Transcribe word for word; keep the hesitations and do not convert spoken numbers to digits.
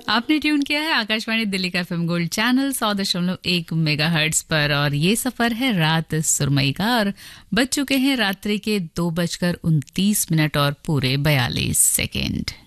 आपने ट्यून किया है आकाशवाणी दिल्ली का एफएम गोल्ड चैनल सौ दशमलव एक मेगाहर्ट्ज पर और ये सफर है रात सुरमई का और बज चुके हैं रात्रि के दो बजकर उनतीस मिनट और पूरे बयालीस सेकेंड।